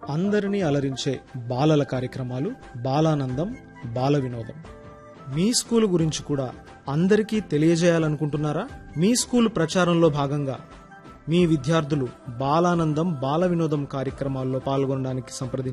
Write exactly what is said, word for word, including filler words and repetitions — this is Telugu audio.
అందరినీ అలరించే బాలల కార్యక్రమాలు బాలానందం బాల వినోదం. మీ స్కూల్ గురించి కూడా అందరికీ తెలియజేయాలనుకుంటున్నారా? మీ స్కూల్ ప్రచారంలో భాగంగా మీ విద్యార్థులు బాలానందం బాల వినోదం కార్యక్రమాల్లో పాల్గొనడానికి సంప్రదించండి.